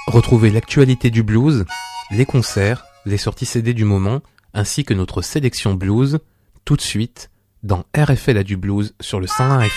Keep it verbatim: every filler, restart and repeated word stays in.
Retrouvez l'actualité du blues, les concerts, les sorties C D du moment, ainsi que notre sélection blues, tout de suite, dans R F L A du blues sur le cent un F M.